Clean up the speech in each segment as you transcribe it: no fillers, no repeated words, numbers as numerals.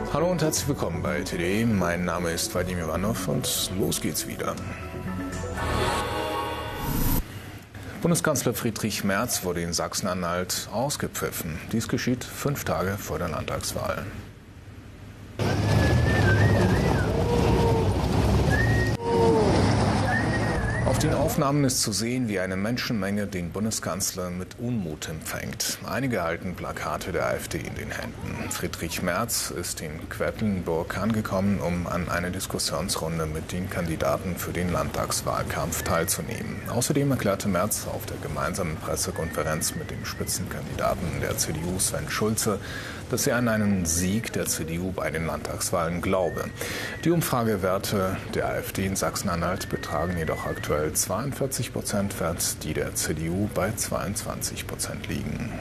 Hallo und herzlich willkommen bei TD. Mein Name ist Vadim Ivanov und los geht's wieder. Bundeskanzler Friedrich Merz wurde in Sachsen-Anhalt ausgepfiffen. Dies geschieht 5 Tage vor der Landtagswahl. Auf den Aufnahmen ist zu sehen, wie eine Menschenmenge den Bundeskanzler mit Unmut empfängt. Einige halten Plakate der AfD in den Händen. Friedrich Merz ist in Quedlinburg angekommen, um an einer Diskussionsrunde mit den Kandidaten für den Landtagswahlkampf teilzunehmen. Außerdem erklärte Merz auf der gemeinsamen Pressekonferenz mit dem Spitzenkandidaten der CDU, Sven Schulze, dass er an einen Sieg der CDU bei den Landtagswahlen glaube. Die Umfragewerte der AfD in Sachsen-Anhalt betragen jedoch aktuell 42%, während die der CDU bei 22% liegen.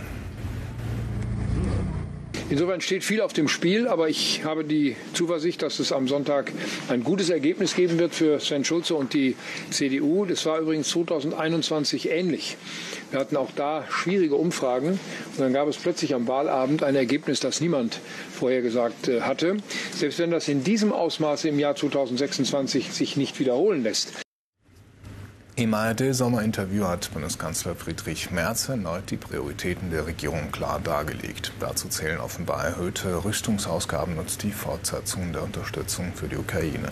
Insofern steht viel auf dem Spiel, aber ich habe die Zuversicht, dass es am Sonntag ein gutes Ergebnis geben wird für Sven Schulze und die CDU. Das war übrigens 2021 ähnlich. Wir hatten auch da schwierige Umfragen und dann gab es plötzlich am Wahlabend ein Ergebnis, das niemand vorhergesagt hatte. Selbst wenn das in diesem Ausmaße im Jahr 2026 sich nicht wiederholen lässt. Im ARD-Sommerinterview hat Bundeskanzler Friedrich Merz erneut die Prioritäten der Regierung klar dargelegt. Dazu zählen offenbar erhöhte Rüstungsausgaben und die Fortsetzung der Unterstützung für die Ukraine.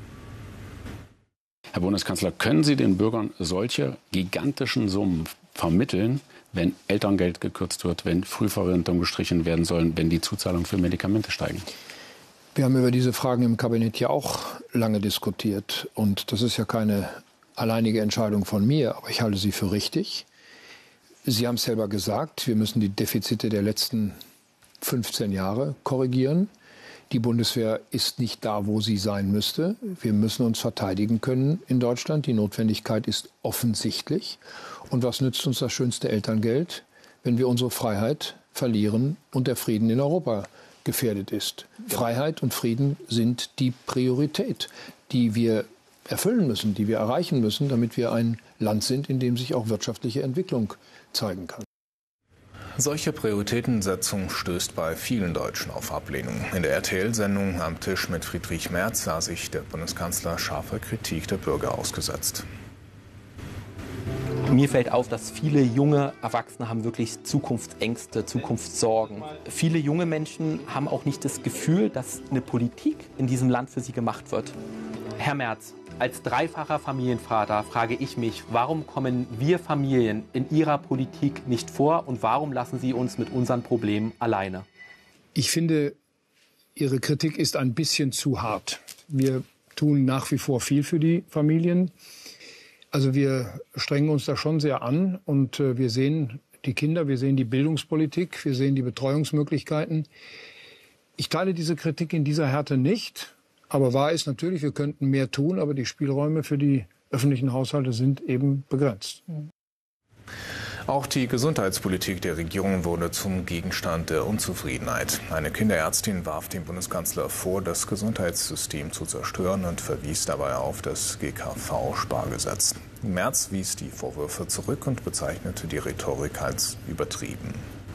Herr Bundeskanzler, können Sie den Bürgern solche gigantischen Summen vermitteln, wenn Elterngeld gekürzt wird, wenn Frühverrentung gestrichen werden sollen, wenn die Zuzahlungen für Medikamente steigen? Wir haben über diese Fragen im Kabinett ja auch lange diskutiert und das ist ja keine alleinige Entscheidung von mir, aber ich halte sie für richtig. Sie haben es selber gesagt, wir müssen die Defizite der letzten 15 Jahre korrigieren. Die Bundeswehr ist nicht da, wo sie sein müsste. Wir müssen uns verteidigen können in Deutschland. Die Notwendigkeit ist offensichtlich. Und was nützt uns das schönste Elterngeld, wenn wir unsere Freiheit verlieren und der Frieden in Europa gefährdet ist? Freiheit und Frieden sind die Priorität, die wir erfüllen müssen, die wir erreichen müssen, damit wir ein Land sind, in dem sich auch wirtschaftliche Entwicklung zeigen kann. Solche Prioritätensetzung stößt bei vielen Deutschen auf Ablehnung. In der RTL-Sendung Am Tisch mit Friedrich Merz sah sich der Bundeskanzler scharfer Kritik der Bürger ausgesetzt. Mir fällt auf, dass viele junge Erwachsene haben wirklich Zukunftsängste, Zukunftssorgen. Viele junge Menschen haben auch nicht das Gefühl, dass eine Politik in diesem Land für sie gemacht wird. Herr Merz, als dreifacher Familienvater frage ich mich, warum kommen wir Familien in Ihrer Politik nicht vor und warum lassen Sie uns mit unseren Problemen alleine? Ich finde, Ihre Kritik ist ein bisschen zu hart. Wir tun nach wie vor viel für die Familien. Also wir strengen uns da schon sehr an und wir sehen die Kinder, wir sehen die Bildungspolitik, wir sehen die Betreuungsmöglichkeiten. Ich teile diese Kritik in dieser Härte nicht. Aber wahr ist natürlich, wir könnten mehr tun, aber die Spielräume für die öffentlichen Haushalte sind eben begrenzt. Auch die Gesundheitspolitik der Regierung wurde zum Gegenstand der Unzufriedenheit. Eine Kinderärztin warf dem Bundeskanzler vor, das Gesundheitssystem zu zerstören und verwies dabei auf das GKV-Spargesetz. Merz wies die Vorwürfe zurück und bezeichnete die Rhetorik als übertrieben.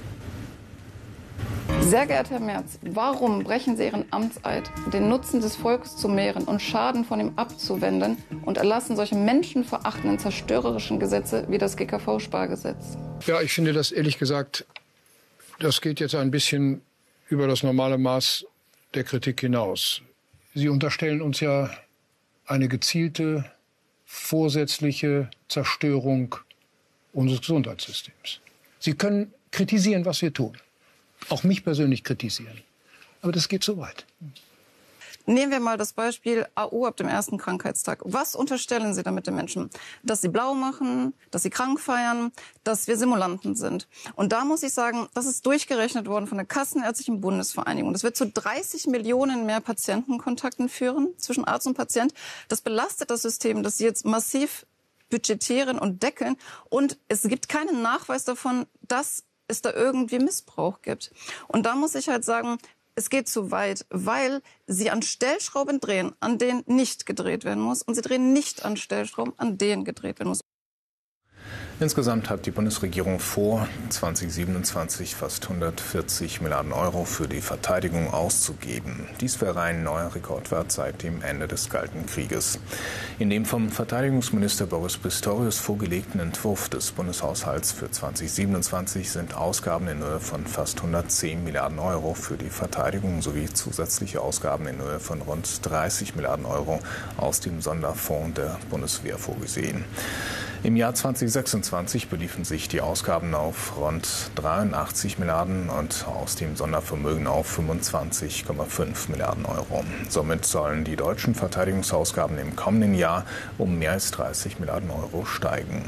Sehr geehrter Herr Merz, warum brechen Sie Ihren Amtseid, den Nutzen des Volkes zu mehren und Schaden von ihm abzuwenden und erlassen solche menschenverachtenden, zerstörerischen Gesetze wie das GKV-Spargesetz? Ja, ich finde das ehrlich gesagt, das geht jetzt ein bisschen über das normale Maß der Kritik hinaus. Sie unterstellen uns ja eine gezielte, vorsätzliche Zerstörung unseres Gesundheitssystems. Sie können kritisieren, was wir tun. Auch mich persönlich kritisieren. Aber das geht so weit. Nehmen wir mal das Beispiel AU ab dem ersten Krankheitstag. Was unterstellen Sie damit den Menschen? Dass sie blau machen, dass sie krank feiern, dass wir Simulanten sind. Und da muss ich sagen, das ist durchgerechnet worden von der Kassenärztlichen Bundesvereinigung. Das wird zu 30 Millionen mehr Patientenkontakten führen zwischen Arzt und Patient. Das belastet das System, das Sie jetzt massiv budgetieren und deckeln. Und es gibt keinen Nachweis davon, dass es da irgendwie Missbrauch gibt. Und da muss ich halt sagen, es geht zu weit, weil sie an Stellschrauben drehen, an denen nicht gedreht werden muss. Und sie drehen nicht an Stellschrauben, an denen gedreht werden muss. Insgesamt hat die Bundesregierung vor, 2027 fast 140 Milliarden Euro für die Verteidigung auszugeben. Dies wäre ein neuer Rekordwert seit dem Ende des Kalten Krieges. In dem vom Verteidigungsminister Boris Pistorius vorgelegten Entwurf des Bundeshaushalts für 2027 sind Ausgaben in Höhe von fast 110 Milliarden Euro für die Verteidigung sowie zusätzliche Ausgaben in Höhe von rund 30 Milliarden Euro aus dem Sonderfonds der Bundeswehr vorgesehen. Im Jahr 2026 beliefen sich die Ausgaben auf rund 83 Milliarden und aus dem Sondervermögen auf 25,5 Milliarden Euro. Somit sollen die deutschen Verteidigungsausgaben im kommenden Jahr um mehr als 30 Milliarden Euro steigen.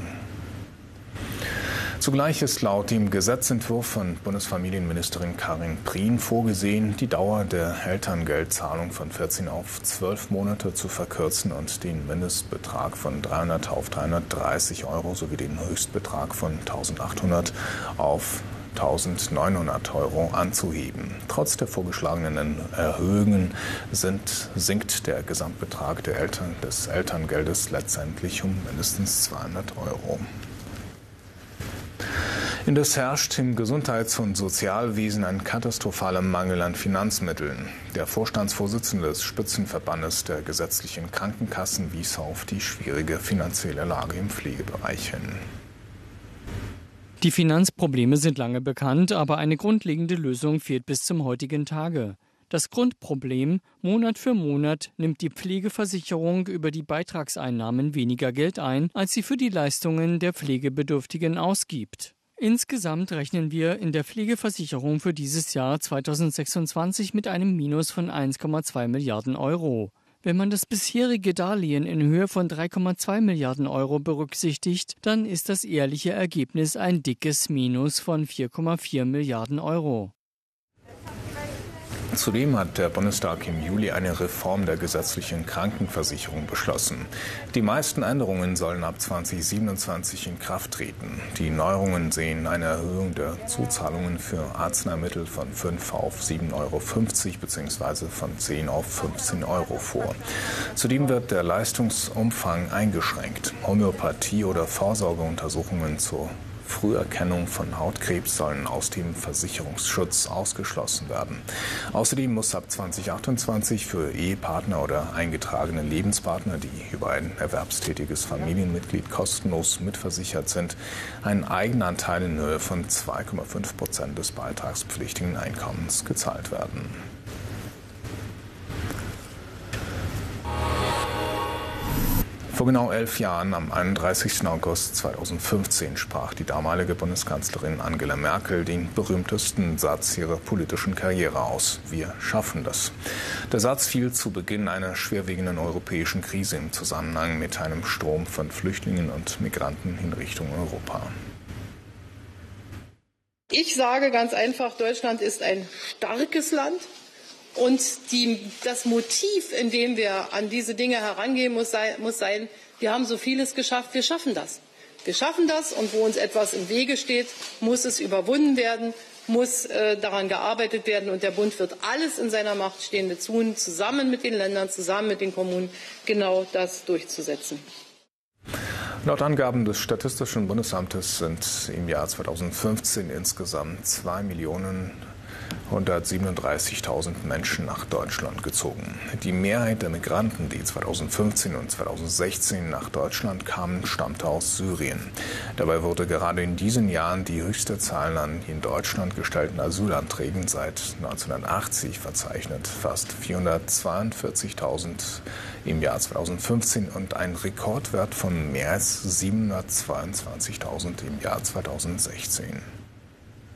Zugleich ist laut dem Gesetzentwurf von Bundesfamilienministerin Karin Prien vorgesehen, die Dauer der Elterngeldzahlung von 14 auf 12 Monate zu verkürzen und den Mindestbetrag von 300 auf 330 Euro sowie den Höchstbetrag von 1.800 auf 1.900 Euro anzuheben. Trotz der vorgeschlagenen Erhöhungen sinkt der Gesamtbetrag des Elterngeldes letztendlich um mindestens 200 Euro. Indes herrscht im Gesundheits- und Sozialwesen ein katastrophaler Mangel an Finanzmitteln. Der Vorstandsvorsitzende des Spitzenverbandes der gesetzlichen Krankenkassen wies auf die schwierige finanzielle Lage im Pflegebereich hin. Die Finanzprobleme sind lange bekannt, aber eine grundlegende Lösung fehlt bis zum heutigen Tage. Das Grundproblem: Monat für Monat nimmt die Pflegeversicherung über die Beitragseinnahmen weniger Geld ein, als sie für die Leistungen der Pflegebedürftigen ausgibt. Insgesamt rechnen wir in der Pflegeversicherung für dieses Jahr 2026 mit einem Minus von 1,2 Milliarden Euro. Wenn man das bisherige Darlehen in Höhe von 3,2 Milliarden Euro berücksichtigt, dann ist das ehrliche Ergebnis ein dickes Minus von 4,4 Milliarden Euro. Zudem hat der Bundestag im Juli eine Reform der gesetzlichen Krankenversicherung beschlossen. Die meisten Änderungen sollen ab 2027 in Kraft treten. Die Neuerungen sehen eine Erhöhung der Zuzahlungen für Arzneimittel von 5 auf 7,50 Euro bzw. von 10 auf 15 Euro vor. Zudem wird der Leistungsumfang eingeschränkt. Homöopathie- oder Vorsorgeuntersuchungen zur Früherkennung von Hautkrebs sollen aus dem Versicherungsschutz ausgeschlossen werden. Außerdem muss ab 2028 für Ehepartner oder eingetragene Lebenspartner, die über ein erwerbstätiges Familienmitglied kostenlos mitversichert sind, ein Eigenanteil in Höhe von 2,5% des beitragspflichtigen Einkommens gezahlt werden. Vor genau 11 Jahren, am 31. August 2015, sprach die damalige Bundeskanzlerin Angela Merkel den berühmtesten Satz ihrer politischen Karriere aus: Wir schaffen das. Der Satz fiel zu Beginn einer schwerwiegenden europäischen Krise im Zusammenhang mit einem Strom von Flüchtlingen und Migranten in Richtung Europa. Ich sage ganz einfach, Deutschland ist ein starkes Land. Und das Motiv, in dem wir an diese Dinge herangehen, muss sein, wir haben so vieles geschafft, wir schaffen das. Wir schaffen das, und wo uns etwas im Wege steht, muss es überwunden werden, muss daran gearbeitet werden. Und der Bund wird alles in seiner Macht Stehende tun, zusammen mit den Ländern, zusammen mit den Kommunen, genau das durchzusetzen. Laut Angaben des Statistischen Bundesamtes sind im Jahr 2015 insgesamt 2.137.000 Menschen nach Deutschland gezogen. Die Mehrheit der Migranten, die 2015 und 2016 nach Deutschland kamen, stammte aus Syrien. Dabei wurde gerade in diesen Jahren die höchste Zahl an in Deutschland gestellten Asylanträgen seit 1980 verzeichnet. Fast 442.000 im Jahr 2015 und ein Rekordwert von mehr als 722.000 im Jahr 2016.